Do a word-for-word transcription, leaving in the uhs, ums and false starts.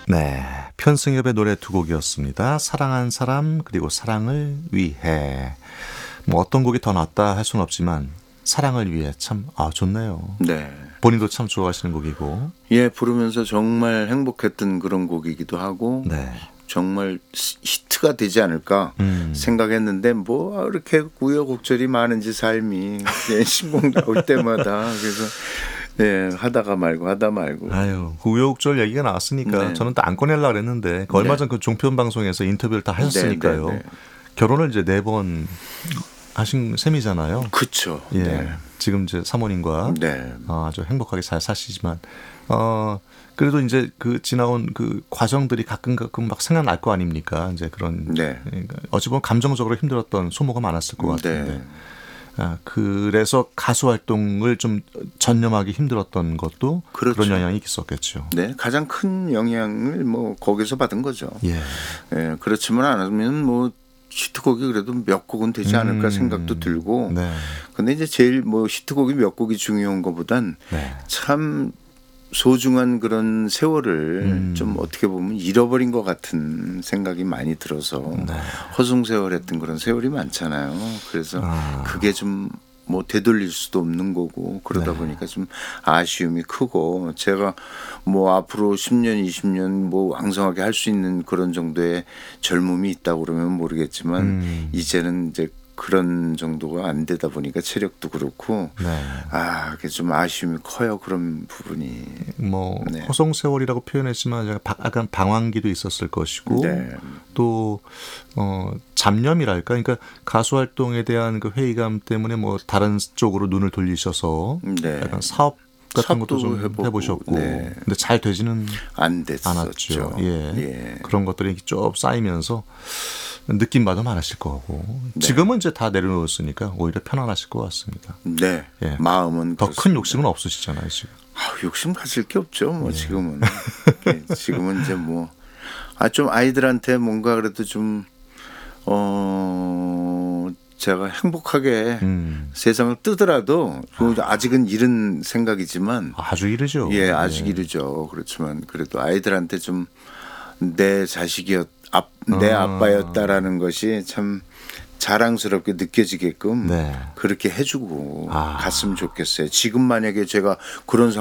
네, 편승엽의 노래 두 곡이었습니다. 사랑한 사람 그리고 사랑을 위해. 뭐 어떤 곡이 더 낫다 할 수는 없지만 사랑을 위해 참 아, 좋네요. 네. 본인도 참 좋아하시는 곡이고. 예, 부르면서 정말 행복했던 그런 곡이기도 하고 네. 정말 히트가 되지 않을까 음. 생각했는데 뭐 이렇게 우여곡절이 많은지 삶이 예, 신곡 나올 때마다 그래서 네, 하다가 말고 하다 말고. 아유, 그 우여곡절 얘기가 나왔으니까 네. 저는 또 안 꺼내려고 그랬는데 그 얼마 네. 전 그 종편 방송에서 인터뷰를 다 하셨으니까요. 네, 네, 네. 결혼을 이제 네 번 하신 셈이잖아요. 그렇죠. 예, 네. 지금 이제 사모님과 네. 어, 아주 행복하게 잘 사시지만 어 그래도 이제 그 지나온 그 과정들이 가끔 가끔 막 생각날 거 아닙니까? 이제 그런 네. 그러니까 어찌 보면 감정적으로 힘들었던 소모가 많았을 것 같은데. 네. 아, 그래서 가수 활동을 좀 전념하기 힘들었던 것도 그렇죠. 그런 영향이 있었겠죠. 네, 가장 큰 영향을 뭐 거기서 받은 거죠. 예. 예, 그렇지만 않으면 뭐 히트곡이 그래도 몇 곡은 되지 않을까 음, 생각도 들고. 네. 근데 이제 제일 뭐 히트곡이 몇 곡이 중요한 것보단 네. 참 소중한 그런 세월을 음. 좀 어떻게 보면 잃어버린 것 같은 생각이 많이 들어서 네. 허송세월했던 그런 세월이 많잖아요. 그래서 아. 그게 좀 뭐 되돌릴 수도 없는 거고 그러다 네. 보니까 좀 아쉬움이 크고 제가 뭐 앞으로 십 년, 이십 년 뭐 왕성하게 할 수 있는 그런 정도의 젊음이 있다고 그러면 모르겠지만 음. 이제는 이제 그런 정도가 안 되다 보니까 체력도 그렇고 네. 아, 그게 좀 아쉬움이 커요. 그런 부분이. 뭐 네. 허송세월이라고 표현했지만 약간 방황기도 있었을 것이고 네. 또 어, 잡념이랄까, 그러니까 가수 활동에 대한 그 회의감 때문에 뭐 다른 쪽으로 눈을 돌리셔서 네. 약간 사업 같은 것도 사업도 좀 해보고, 해보셨고, 네. 근데 잘 되지는 안 됐었죠. 않았죠. 예. 예. 그런 것들이 쭉 쌓이면서 느낌바도 많으실 거고, 네. 지금은 이제 다 내려놓았으니까 오히려 편안하실 것 같습니다. 네. 예. 마음은 더 큰 그렇습니다. 욕심은 없으시잖아요, 지금. 아, 욕심 가질 게 없죠. 뭐 예. 지금은. 예, 지금은 이제 뭐 아, 좀 아이들한테 뭔가 그래도 좀 어, 제가 행복하게 음. 세상을 뜨더라도 아직은 이른 생각이지만 아주 이르죠. 예, 아직 이르죠. 그렇지만 그래도 아이들한테 좀 내 자식이었, 아, 내 아. 아빠였다라는 것이 참 자랑스럽게 느껴지게끔 네. 그렇게 해주고 아. 갔으면 좋겠어요. 지금 만약에 제가 그런 상황